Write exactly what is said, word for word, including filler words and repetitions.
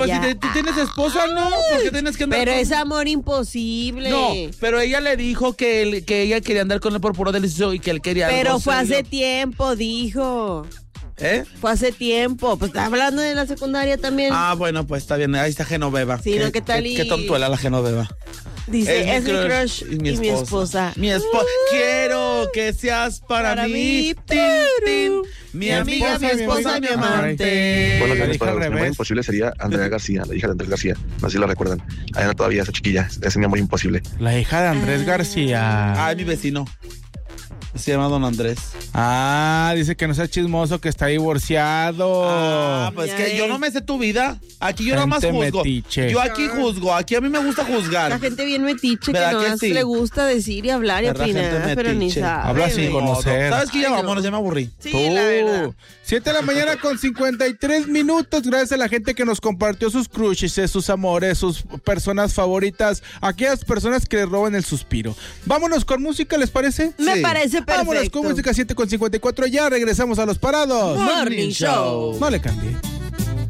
Pues ya. si te, tú tienes esposa, ¿no? ¿Por qué tienes que andar Pero con... es amor imposible. No, pero ella le dijo que, él, que ella quería andar con él por puro delicioso y que él quería Pero algo fue serio. hace tiempo, dijo. ¿Eh? Fue hace tiempo. Pues está hablando de la secundaria también. Ah, bueno, pues está bien. Ahí está Genoveva. Sí, ¿no? ¿Qué tal y- Qué tontuela la Genoveva. Dice, es, mi crush, y mi esposa. y mi esposa. Mi esposa. Quiero que seas para, Para mí. mí. Tin, tin. Mi, Mi amiga, mi esposa, mi amante. Buenos La días, dije para al los mi amor revés. imposible sería Andrea García, la hija de Andrés García. No sé si la recuerdan. Hay una todavía, esa chiquilla. Es mi amor imposible. La hija de Andrés García. Ah, mi vecino. Se llama Don Andrés. Ah, dice que no sea chismoso, que está divorciado. Ah, pues Ya que ves. yo no me sé tu vida. Aquí yo nada más Gente juzgo. metiche. Yo aquí juzgo. Aquí a mí me gusta juzgar. La gente bien metiche que ¿Verdad no que sí? le gusta decir y hablar y ¿Verdad, gente opinar, pero ni metiche? sabe. Habla sin güey. conocer. ¿Sabes qué? Ya Ay, no. vámonos, ya me aburrí. Sí, Tú. la verdad. siete de la mañana con cincuenta y tres minutos. Gracias a la gente que nos compartió sus crushes, sus amores, sus personas favoritas. Aquellas personas que le roban el suspiro. Vámonos con música, ¿les parece? Me Sí. parece perfecto. Vámonos con música siete con cincuenta y cuatro. Ya regresamos a los parados. Morning Show. No le cambie.